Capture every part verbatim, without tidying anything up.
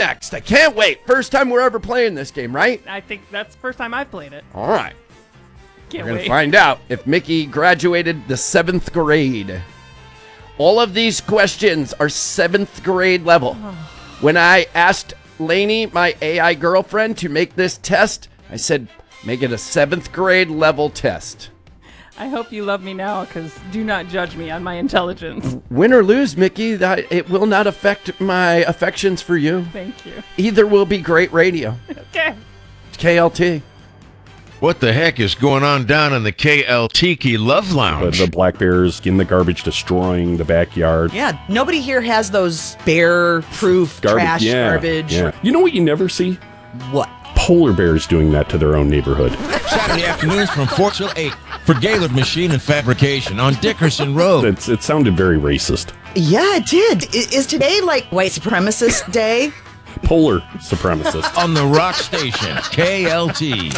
next. I can't wait. First time we're ever playing this game, right? I think that's the first time I've played it. All right. Can't We're going wait. to find out if Mickey graduated the seventh grade. All of these questions are seventh grade level. When I asked Lainey, my A I girlfriend, to make this test, I said, make it a seventh grade level test. I hope you love me now, because do not judge me on my intelligence. Win or lose, Mickey, that it will not affect my affections for you. Thank you. Either will be great radio. Okay. K L T. What the heck is going on down in the K L Tiki Love Lounge? The, the black bears in the garbage destroying the backyard. Yeah, nobody here has those bear-proof Garbage, trash yeah, garbage. Yeah. You know what you never see? What? Polar bears doing that to their own neighborhood. Saturday afternoons from four till eight for Gaylord Machine and Fabrication on Dickerson Road. It's, it sounded very racist. Yeah, it did. I- Is today like white supremacist day? Polar supremacist. On the Rock Station, K L T.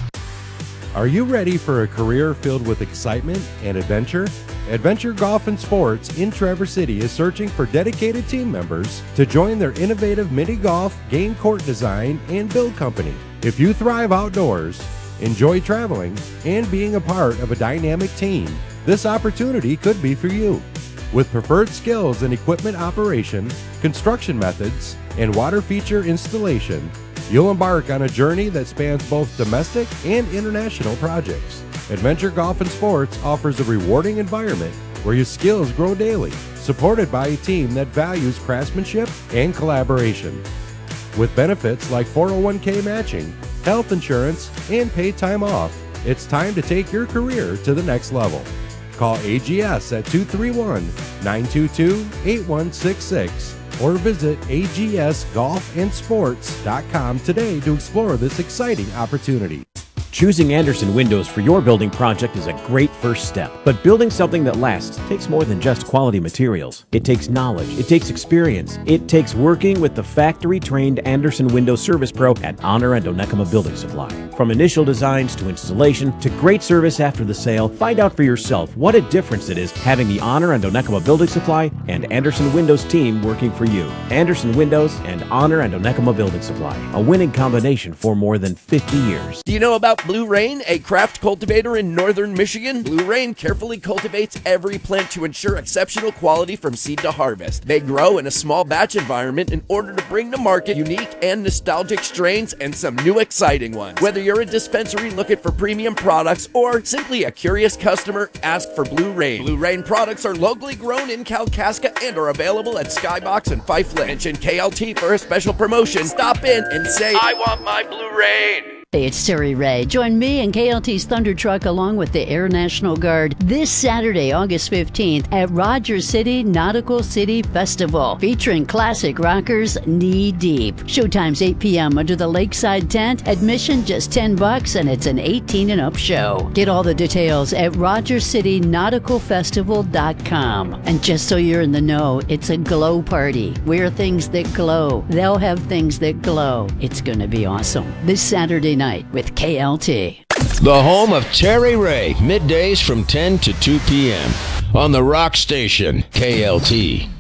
Are you ready for a career filled with excitement and adventure? Adventure Golf and Sports in Traverse City is searching for dedicated team members to join their innovative mini golf, game court design, and build company. If you thrive outdoors, enjoy traveling, and being a part of a dynamic team, this opportunity could be for you. With preferred skills in equipment operation, construction methods, and water feature installation, you'll embark on a journey that spans both domestic and international projects. Adventure Golf and Sports offers a rewarding environment where your skills grow daily, supported by a team that values craftsmanship and collaboration. With benefits like four oh one k matching, health insurance, and paid time off, it's time to take your career to the next level. Call A G S at two three one, nine two two, eight one six six or visit A G S golf and sports dot com today to explore this exciting opportunity. Choosing Andersen Windows for your building project is a great first step. But building something that lasts takes more than just quality materials. It takes knowledge. It takes experience. It takes working with the factory-trained Andersen Windows Service Pro at Honor and Onekama Building Supply. From initial designs to installation to great service after the sale, find out for yourself what a difference it is having the Honor and Onekama Building Supply and Andersen Windows team working for you. Andersen Windows and Honor and Onekama Building Supply, a winning combination for more than fifty years. Do you know about Blue Rain, a craft cultivator in northern Michigan? Blue Rain carefully cultivates every plant to ensure exceptional quality from seed to harvest. They grow in a small batch environment in order to bring to market unique and nostalgic strains and some new exciting ones. Whether you're a dispensary looking for premium products or simply a curious customer, ask for Blue Rain. Blue Rain products are locally grown in Kalkaska and are available at Skybox and Fife Lake. Mention K L T for a special promotion. Stop in and say, I want my Blue Rain. Hey, it's Terry Ray. Join me and K L T's Thunder Truck along with the Air National Guard this Saturday, August fifteenth at Rogers City Nautical City Festival, featuring classic rockers Knee Deep. Showtime's eight p.m. under the Lakeside tent. Admission just ten bucks, and it's an eighteen and up show. Get all the details at rogers city nautical festival dot com. And just so you're in the know, it's a glow party. Wear things that glow. They'll have things that glow. It's going to be awesome. This Saturday night with K L T. The home of Terry Ray, middays from ten to two p.m. on the Rock Station, K L T.